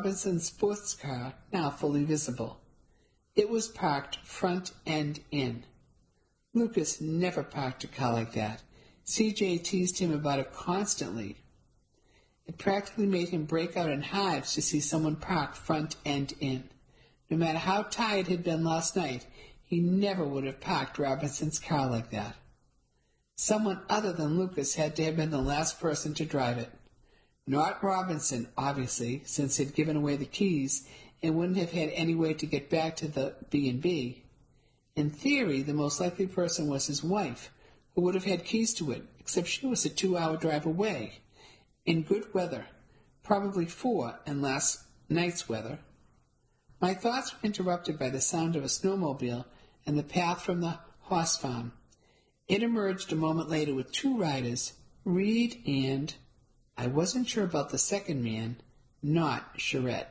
Robinson's sports car, now fully visible. It was parked front end in. Lucas never parked a car like that. CJ teased him about it constantly. It practically made him break out in hives to see someone park front end in. No matter how tired he'd been last night, he never would have parked Robinson's car like that. Someone other than Lucas had to have been the last person to drive it. Not Robinson, obviously, since he'd given away the keys and wouldn't have had any way to get back to the B&B. In theory, the most likely person was his wife, who would have had keys to it, except she was a 2-hour drive away, in good weather, probably 4 in last night's weather. My thoughts were interrupted by the sound of a snowmobile and the path from the horse farm. It emerged a moment later with 2 riders, Reed and, I wasn't sure about the second man, not Charette.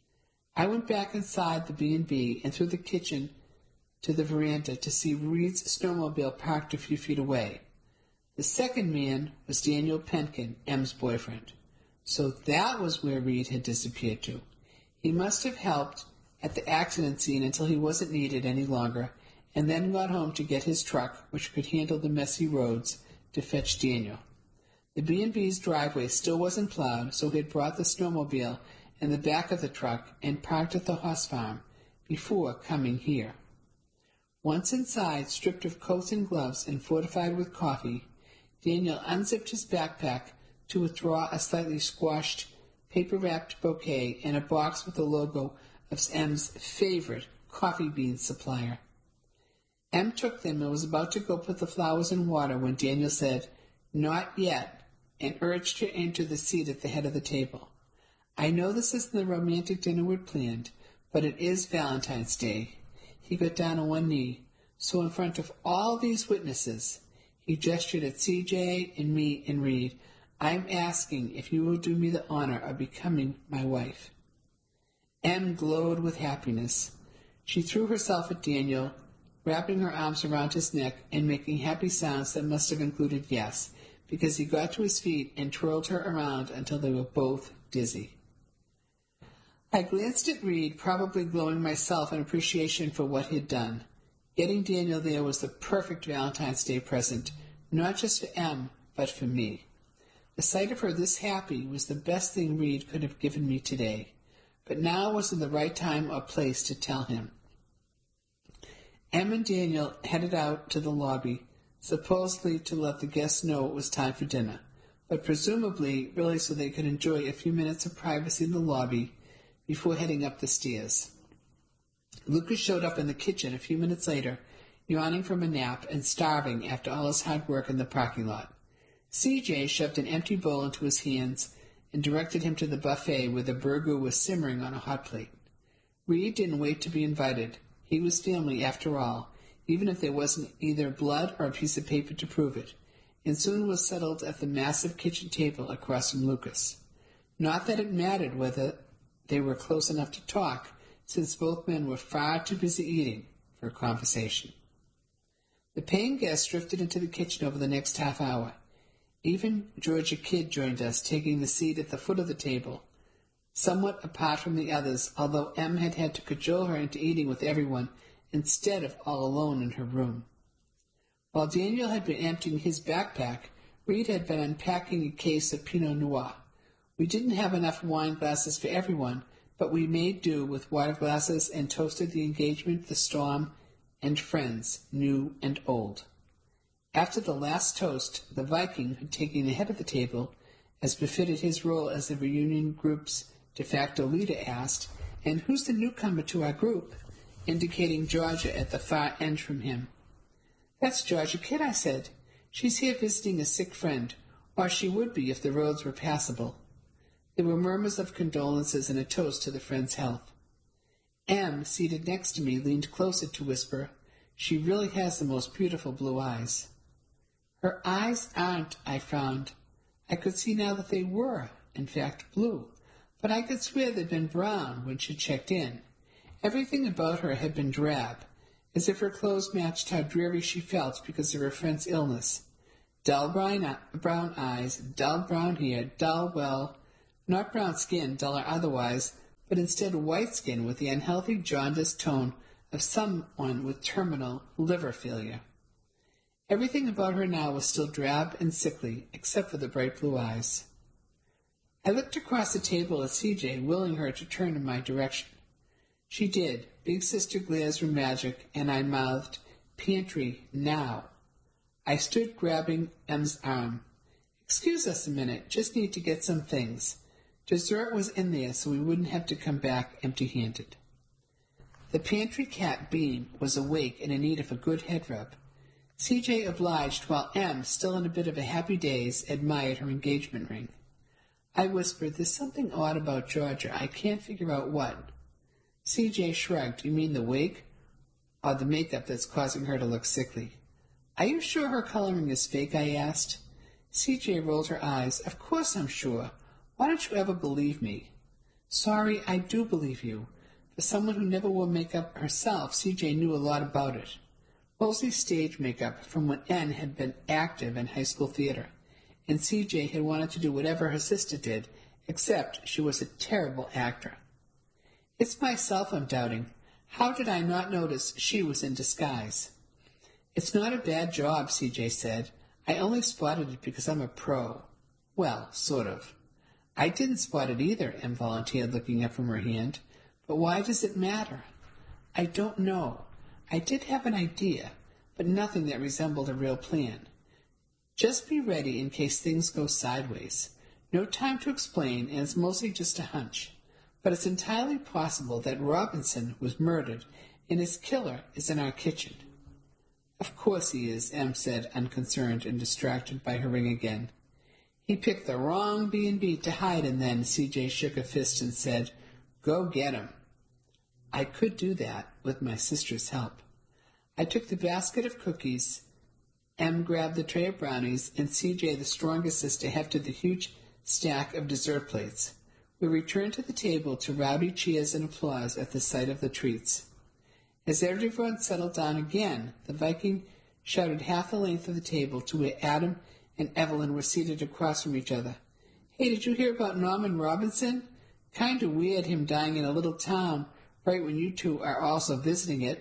I went back inside the B&B and through the kitchen to the veranda to see Reed's snowmobile parked a few feet away. The second man was Daniel Penkin, M's boyfriend. So that was where Reed had disappeared to. He must have helped at the accident scene until he wasn't needed any longer, and then got home to get his truck, which could handle the messy roads, to fetch Daniel. The B&B's driveway still wasn't plowed, so he had brought the snowmobile in the back of the truck and parked at the horse farm before coming here. Once inside, stripped of coats and gloves and fortified with coffee, Daniel unzipped his backpack to withdraw a slightly squashed, paper-wrapped bouquet and a box with the logo of M's favorite coffee bean supplier. M took them and was about to go put the flowers in water when Daniel said, "Not yet," and urged her into the seat at the head of the table. I know this isn't the romantic dinner we'd planned, but it is Valentine's Day. He got down on one knee, so in front of all these witnesses, he gestured at CJ and me and Reed. "I'm asking if you will do me the honor of becoming my wife." M glowed with happiness. She threw herself at Daniel, wrapping her arms around his neck and making happy sounds that must have included yes, because he got to his feet and twirled her around until they were both dizzy. I glanced at Reed, probably glowing myself in appreciation for what he'd done. Getting Daniel there was the perfect Valentine's Day present, not just for M, but for me. The sight of her this happy was the best thing Reed could have given me today, but now wasn't the right time or place to tell him. M and Daniel headed out to the lobby, supposedly to let the guests know it was time for dinner, but presumably really so they could enjoy a few minutes of privacy in the lobby before heading up the stairs. Lucas showed up in the kitchen a few minutes later, yawning from a nap and starving after all his hard work in the parking lot. CJ shoved an empty bowl into his hands and directed him to the buffet where the burger was simmering on a hot plate. Reed didn't wait to be invited. He was family after all, even if there wasn't either blood or a piece of paper to prove it, and soon was settled at the massive kitchen table across from Lucas. Not that it mattered whether they were close enough to talk, since both men were far too busy eating for a conversation. The paying guests drifted into the kitchen over the next half hour. Even Georgia Kidd joined us, taking the seat at the foot of the table, somewhat apart from the others, although M had had to cajole her into eating with everyone instead of all alone in her room. While Daniel had been emptying his backpack, Reed had been unpacking a case of Pinot Noir. We didn't have enough wine glasses for everyone, but we made do with water glasses and toasted the engagement, the storm, and friends, new and old. After the last toast, the Viking, who had taken the head of the table, as befitted his role as the reunion group's de facto leader, asked, "And who's the newcomer to our group?" indicating Georgia at the far end from him. "That's Georgia Kidd," I said. "She's here visiting a sick friend, or she would be if the roads were passable." There were murmurs of condolences and a toast to the friend's health. M, seated next to me, leaned closer to whisper, "She really has the most beautiful blue eyes." Her eyes aren't, I frowned. I could see now that they were, in fact, blue, but I could swear they'd been brown when she checked in. Everything about her had been drab, as if her clothes matched how dreary she felt because of her friend's illness. Dull brown eyes, dull brown hair, dull, well, not brown skin, dull or otherwise, but instead white skin with the unhealthy jaundiced tone of someone with terminal liver failure. Everything about her now was still drab and sickly, except for the bright blue eyes. I looked across the table at CJ, willing her to turn in my direction. She did. Big sister glares were magic, and I mouthed, "Pantry, now." I stood grabbing M's arm. "Excuse us a minute, just need to get some things." Dessert was in there, so we wouldn't have to come back empty-handed. The pantry cat, Beam, was awake and in need of a good head rub. CJ obliged, while M, still in a bit of a happy daze, admired her engagement ring. I whispered, "There's something odd about Georgia. I can't figure out what." CJ shrugged. "You mean the wig? Or the makeup that's causing her to look sickly?" "Are you sure her coloring is fake?" I asked. CJ rolled her eyes. "Of course I'm sure. Why don't you ever believe me?" "Sorry, I do believe you." For someone who never wore makeup herself, CJ knew a lot about it. Mostly stage makeup from when N had been active in high school theater, and CJ had wanted to do whatever her sister did, except she was a terrible actor. "It's myself I'm doubting. How did I not notice she was in disguise?" "It's not a bad job," CJ said. "I only spotted it because I'm a pro. Well, sort of." "I didn't spot it either," Em volunteered, looking up from her hand. "But why does it matter?" "I don't know. I did have an idea, but nothing that resembled a real plan. Just be ready in case things go sideways. No time to explain, and it's mostly just a hunch. But it's entirely possible that Robinson was murdered, and his killer is in our kitchen." "Of course he is," Em said, unconcerned and distracted by her ring again. "He picked the wrong B&B to hide in then," CJ shook a fist and said, "Go get him." I could do that, with my sister's help. I took the basket of cookies, Em grabbed the tray of brownies, and CJ, the strongest sister, hefted the huge stack of dessert plates. We returned to the table to rowdy cheers and applause at the sight of the treats. As everyone settled down again, the Viking shouted half the length of the table to where Adam and Evelyn were seated across from each other. "Hey, did you hear about Norman Robinson? Kinda weird him dying in a little town right when you two are also visiting it."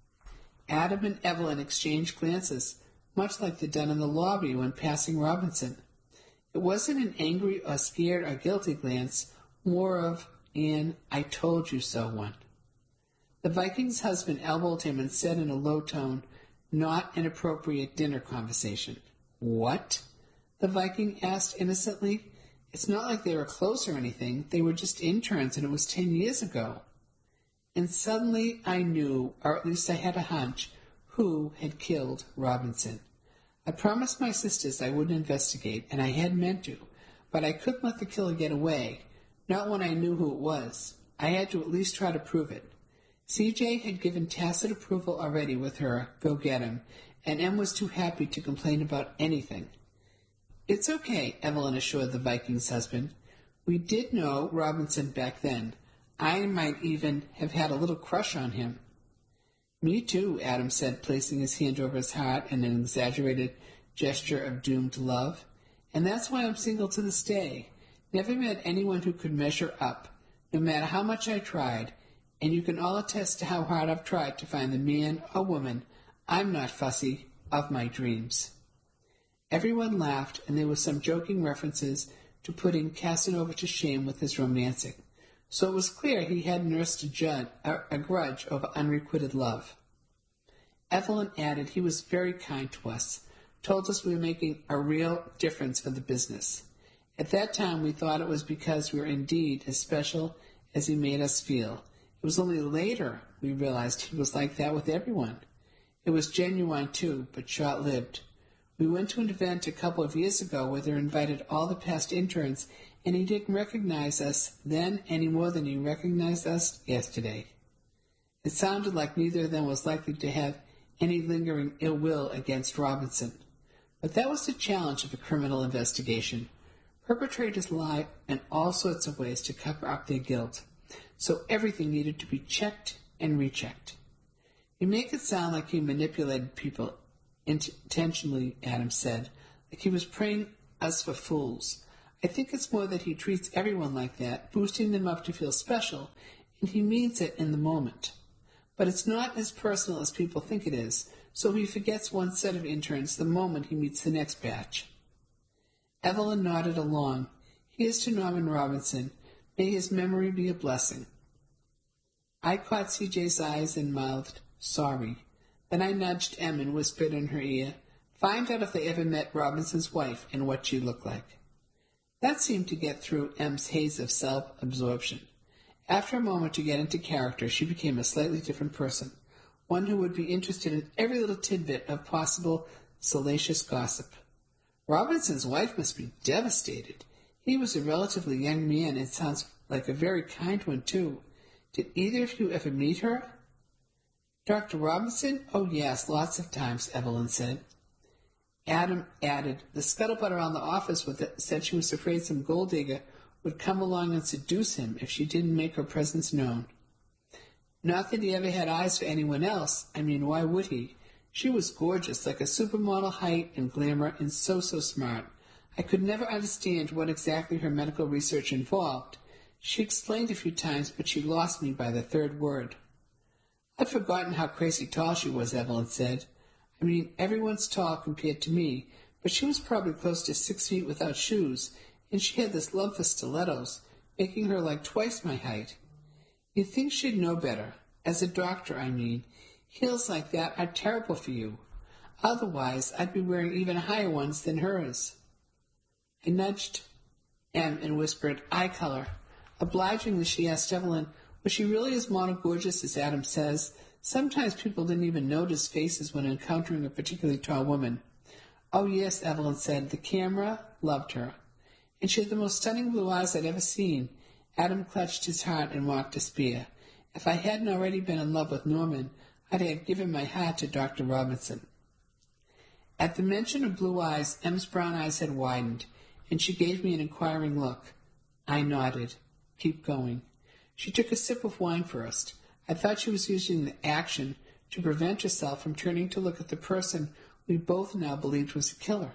Adam and Evelyn exchanged glances, much like they'd done in the lobby when passing Robinson. It wasn't an angry or scared or guilty glance, more of an "I told you so" one. The Viking's husband elbowed him and said in a low tone, "Not an appropriate dinner conversation." "What?" the Viking asked innocently. "It's not like they were close or anything. They were just interns, and it was 10 years ago." And suddenly I knew, or at least I had a hunch, who had killed Robinson. I promised my sisters I wouldn't investigate, and I had meant to, but I couldn't let the killer get away, not when I knew who it was. I had to at least try to prove it. CJ had given tacit approval already with her "go get him," and Em was too happy to complain about anything. "It's okay," Evelyn assured the Viking's husband. "We did know Robinson back then. I might even have had a little crush on him." "Me too," Adam said, placing his hand over his heart in an exaggerated gesture of doomed love. "And that's why I'm single to this day. Never met anyone who could measure up, no matter how much I tried, and you can all attest to how hard I've tried to find the man or woman, I'm not fussy, of my dreams." Everyone laughed, and there were some joking references to putting Casanova to shame with his romancing, so it was clear he had nursed a grudge over unrequited love. Evelyn added he was very kind to us, told us we were making a real difference for the business. At that time we thought it was because we were indeed as special as he made us feel. It was only later we realized he was like that with everyone. It was genuine too, but short-lived. We went to an event a couple of years ago where they invited all the past interns, and he didn't recognize us then any more than he recognized us yesterday. It sounded like neither of them was likely to have any lingering ill will against Robinson. But that was the challenge of a criminal investigation. Perpetrators lie in all sorts of ways to cover up their guilt, so everything needed to be checked and rechecked. "You make it sound like he manipulated people intentionally," Adam said, "like he was praying us for fools. I think it's more that he treats everyone like that, boosting them up to feel special, and he means it in the moment. But it's not as personal as people think it is, so he forgets one set of interns the moment he meets the next batch. Evelyn nodded along. Here's to Norman Robinson. May his memory be a blessing. I caught CJ's eyes and mouthed, sorry. Then I nudged Em and whispered in her ear, find out if they ever met Robinson's wife and what she looked like. That seemed to get through Em's haze of self-absorption. After a moment to get into character, she became a slightly different person, one who would be interested in every little tidbit of possible salacious gossip. Robinson's wife must be devastated. He was a relatively young man and sounds like a very kind one, too. Did either of you ever meet her? Dr. Robinson? Oh, yes, lots of times, Evelyn said. Adam added, the scuttlebutt around the office said she was afraid some gold digger would come along and seduce him if she didn't make her presence known. Not that he ever had eyes for anyone else. I mean, why would he? She was gorgeous, like a supermodel height and glamour, and so smart. I could never understand what exactly her medical research involved. She explained a few times, but she lost me by the third word. I'd forgotten how crazy tall she was, Evelyn said. I mean, everyone's tall compared to me, but she was probably close to 6 feet without shoes, and she had this love for stilettos, making her like twice my height. You'd think she'd know better. As a doctor, I mean. Heels like that are terrible for you. Otherwise, I'd be wearing even higher ones than hers. I nudged Em and whispered, eye color. Obligingly, she asked Evelyn, was she really as model gorgeous as Adam says? Sometimes people didn't even notice faces when encountering a particularly tall woman. Oh, yes, Evelyn said. The camera loved her. And she had the most stunning blue eyes I'd ever seen. Adam clutched his heart and walked a spear. If I hadn't already been in love with Norman, I'd have given my heart to Dr. Robinson. At the mention of blue eyes, Em's brown eyes had widened, and she gave me an inquiring look. I nodded. Keep going. She took a sip of wine first. I thought she was using the action to prevent herself from turning to look at the person we both now believed was a killer.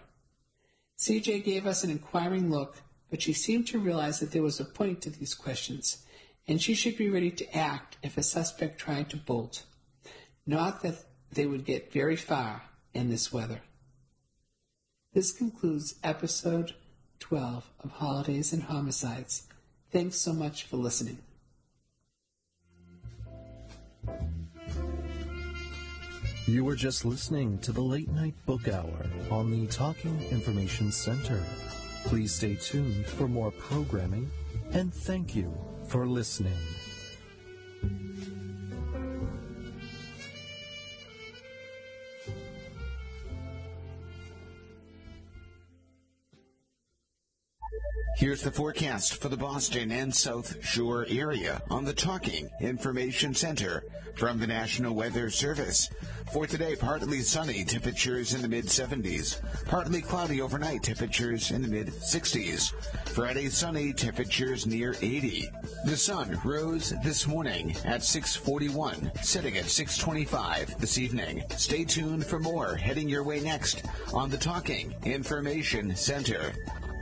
CJ gave us an inquiring look, but she seemed to realize that there was a point to these questions, and she should be ready to act if a suspect tried to bolt. Not that they would get very far in this weather. This concludes episode 12 of Holidays and Homicides. Thanks so much for listening. You were just listening to the Late Night Book Hour on the Talking Information Center. Please stay tuned for more programming, and thank you for listening. Here's the forecast for the Boston and South Shore area on the Talking Information Center from the National Weather Service. For today, partly sunny, temperatures in the mid-70s. Partly cloudy overnight, temperatures in the mid-60s. Friday, sunny, temperatures near 80. The sun rose this morning at 6:41, setting at 6:25 this evening. Stay tuned for more heading your way next on the Talking Information Center.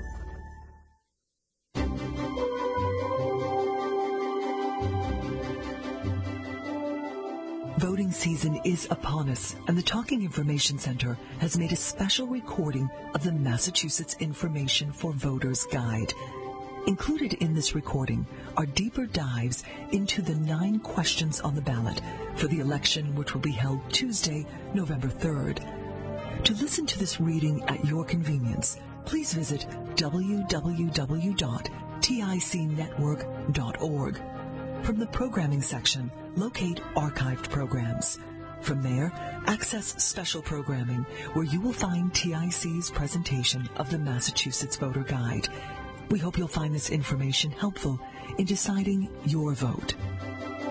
Voting season is upon us, and the Talking Information Center has made a special recording of the Massachusetts Information for Voters Guide. Included in this recording are deeper dives into the 9 questions on the ballot for the election, which will be held Tuesday, November 3rd. To listen to this reading at your convenience, please visit www.ticnetwork.org. From the programming section, locate archived programs. From there, access special programming, where you will find TIC's presentation of the Massachusetts Voter Guide. We hope you'll find this information helpful in deciding your vote.